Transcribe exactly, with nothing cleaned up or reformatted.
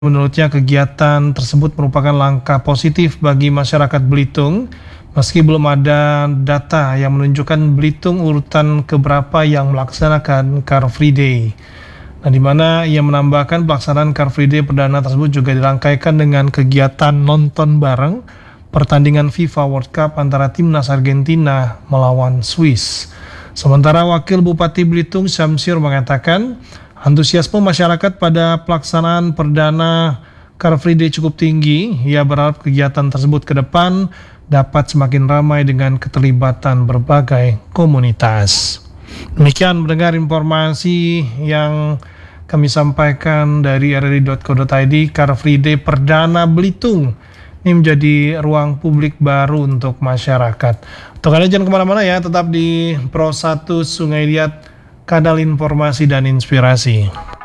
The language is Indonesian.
Menurutnya kegiatan tersebut merupakan langkah positif bagi masyarakat Belitung, meski belum ada data yang menunjukkan Belitung urutan keberapa yang melaksanakan Car Free Day. Nah, di mana ia menambahkan pelaksanaan Car Free Day perdana tersebut juga dirangkaikan dengan kegiatan nonton bareng pertandingan FIFA World Cup antara timnas Argentina melawan Swiss. Sementara Wakil Bupati Belitung Syamsir mengatakan, antusiasme masyarakat pada pelaksanaan perdana Car Free Day cukup tinggi. Ia berharap kegiatan tersebut ke depan dapat semakin ramai dengan keterlibatan berbagai komunitas. Demikian mendengar informasi yang kami sampaikan dari r r i dot co dot i d. Car Free Day perdana Belitung ini menjadi ruang publik baru untuk masyarakat. Untuk kalian jangan kemana-mana ya, tetap di Pro satu Sungai Liat, Kanal Informasi dan Inspirasi.